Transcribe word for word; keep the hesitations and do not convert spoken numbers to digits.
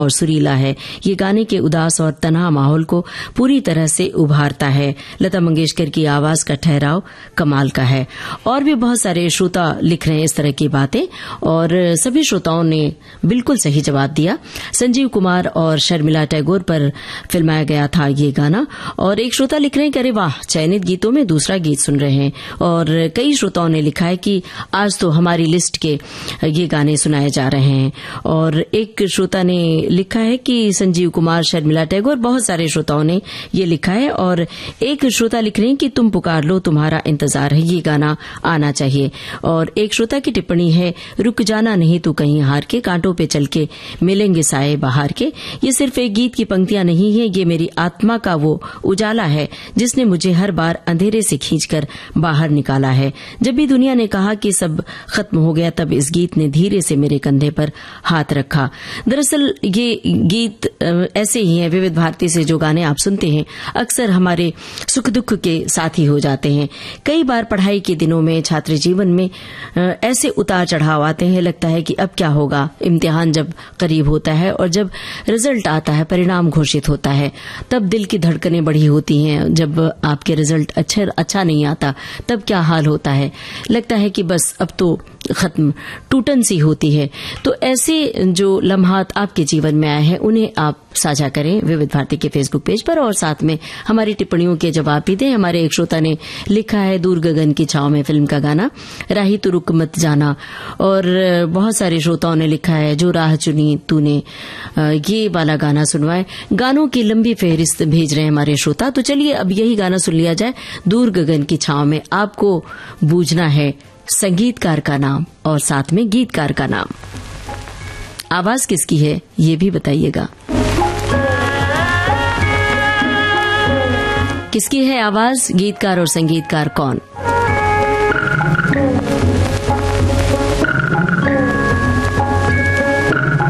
और सुरीला है। ये गाने के उदास और तन्हा माहौल को पूरी तरह से उभारता है। लता मंगेशकर की आवाज का ठहराव कमाल का है। और भी बहुत सारे श्रोता लिख रहे हैं इस तरह की बातें और सभी श्रोताओं ने बिल्कुल सही जवाब दिया। संजीव कुमार और शर्मिला टैगोर पर फिल्माया गया था ये गाना। और एक श्रोता लिख रहे हैं कि अरे वाह, चयनित गीतों में दूसरा गीत सुन रहे हैं। और कई श्रोताओं ने लिखा है कि आज तो हमारी लिस्ट के ये गाने सुनाए जा रहे हैं। और एक श्रोता ने लिखा है कि संजीव कुमार, शर्मिला टैगोर, बहुत सारे श्रोताओं ने ये लिखा है। और एक श्रोता लिख रहे हैं कि तुम पुकार लो तुम्हारा इंतजार है, ये गाना आना चाहिए। और एक श्रोता की टिप्पणी है, रुक जाना नहीं तू कहीं हार के, कांटों पे चल के मिलेंगे साए बहार के। ये सिर्फ एक गीत की पंक्तियां नहीं है, ये मेरी आत्मा का वो उजाला है जिसने मुझे हर बार अंधेरे से खींचकर बाहर निकाला है। जब भी दुनिया ने कहा कि सब खत्म हो गया, तब इस गीत ने धीरे से मेरे कंधे पर हाथ रखा। दरअसल ये गीत ऐसे ही हैं, विविध भारती से जो गाने आप सुनते हैं अक्सर हमारे सुख दुख के साथी हो जाते हैं। कई बार पढ़ाई के दिनों में, छात्र जीवन में ऐसे उतार चढ़ाव आते हैं, लगता है कि अब क्या होगा। इम्तिहान जब करीब होता है और जब रिजल्ट आता है, परिणाम घोषित होता है, तब दिल की धड़कनें बढ़ी होती हैं। जब आपके रिजल्ट अच्छा अच्छा नहीं आता, तब क्या हाल होता है, लगता है कि बस अब तो खत्म, टूटन सी होती है। तो ऐसे जो लम्हात आपके जीवन में आए हैं उन्हें आप साझा करें विविध भारती के फेसबुक पेज पर और साथ में हमारी टिप्पणियों के जवाब भी दें। हमारे एक श्रोता ने लिखा है, दूर गगन की छांव में फिल्म का गाना, राही तो रुक मत जाना। और बहुत सारे श्रोताओं ने लिखा है, जो राह चुनी तूने, ये वाला गाना सुनवाए। गानों की लंबी फहरिस्त भेज रहे हैं हमारे श्रोता। तो चलिए अब यही गाना सुन लिया जाए, दूर गगन की छांव में। आपको बूझना है संगीतकार का नाम और साथ में गीतकार का नाम। आवाज किसकी है ये भी बताइएगा। किसकी है आवाज, गीतकार और संगीतकार कौन?